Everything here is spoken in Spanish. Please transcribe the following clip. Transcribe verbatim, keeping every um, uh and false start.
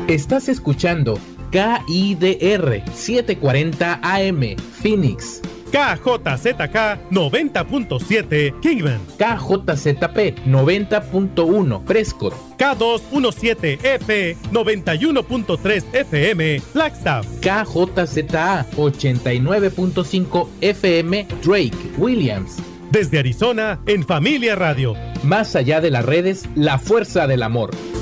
Estás escuchando K I D R setecientos cuarenta A M, Phoenix. K J Z K noventa punto siete, Kingman. K J Z P noventa punto uno, Prescott. K doscientos diecisiete E P noventa y uno punto tres F M, Flagstaff. K J Z A ochenta y nueve punto cinco F M, Drake, Williams. Desde Arizona, en Familia Radio. Más allá de las redes, la fuerza del amor.